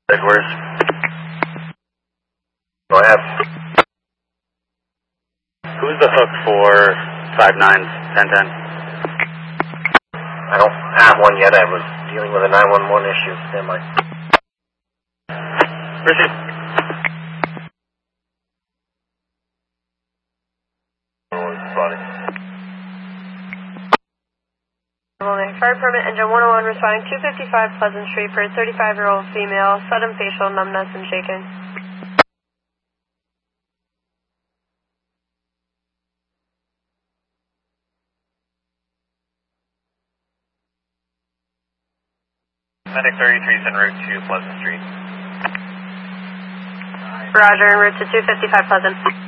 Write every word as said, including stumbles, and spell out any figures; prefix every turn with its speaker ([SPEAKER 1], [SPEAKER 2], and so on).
[SPEAKER 1] Where's? Go ahead.
[SPEAKER 2] Who's the hook for five nine ten ten?
[SPEAKER 1] I don't have one yet. I was dealing with a nine one one issue. Stand by.
[SPEAKER 2] Proceed.
[SPEAKER 3] Fire permit engine one oh one responding two fifty-five Pleasant Street for a thirty-five-year-old female, sudden facial numbness and shaking.
[SPEAKER 2] Medic thirty-three is en route to Pleasant Street.
[SPEAKER 3] Roger, en route to two fifty-five Pleasant.